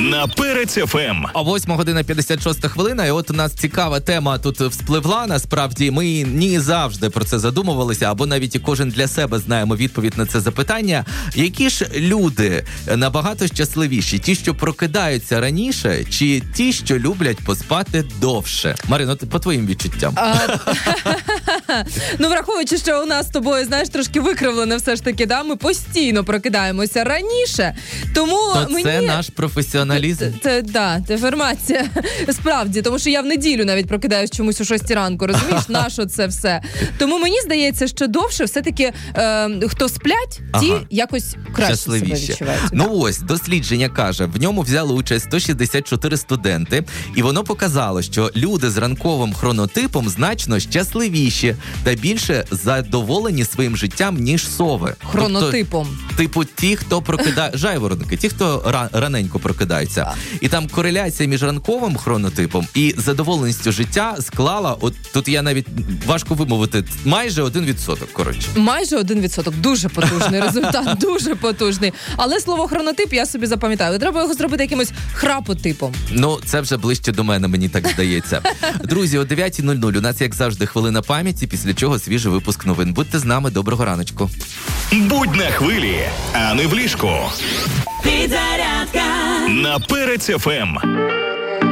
на Перець ФМ. А 8:56, і от у нас цікава тема тут вспливла. Насправді, ми не завжди про це задумувалися, або навіть і кожен для себе знаємо відповідь на це запитання. Які ж люди набагато щасливіші? Ті, що прокидаються раніше, чи ті, що люблять поспати довше? Марино, по твоїм відчуттям. Ну, враховуючи, що у нас з тобою, знаєш, трошки викривлене все ж таки, да? Ми постійно прокидаємося раніше, тому це наш професіоналізм. Це інформація. Справді, тому що я в неділю навіть прокидаюсь чомусь о 6 ранку, розумієш? Нащо це все? Тому мені здається, що довше все-таки хто сплять, ті якось краще себе відчувають. Ну ось, дослідження каже, в ньому взяли участь 164 студенти, і воно показало, що люди з ранковим хронотипом значно щасливіші та більше задоволені своїм життям, ніж сови. Хронотипом. Тобто, ті, хто прокидає, жайворонки, ті, хто раненько прокидаються. І там кореляція між ранковим хронотипом і задоволеністю життя склала, от тут я навіть важко вимовити, майже 1%, коротше. Майже 1%. Дуже потужний результат, дуже потужний. Але слово хронотип я собі запам'ятаю. Треба його зробити якимось храпотипом. Ну, це вже ближче до мене, мені так здається. Друзі, о 9:00 у нас, як завжди, хвилина пам'яті, після чого свіжий випуск новин. Будьте з нами, доброго раночку. Будь на хвилі, а не в ліжку. Підзарядка На Перець ФМ.